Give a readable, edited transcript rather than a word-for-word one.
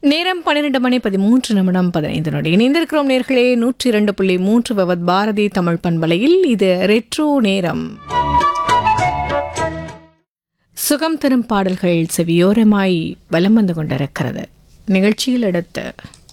நேரம் 12:13 இணைந்திருக்கிறோம் நேர்களே. 102.3 விவத் பாரதி தமிழ் பண்பலையில் இது ரெட்ரோ நேரம். சுகம் தரும் பாடல்கள் செவியோரமாய் வலம் வந்து கொண்டிருக்கிறது. நிகழ்ச்சியில் அடுத்து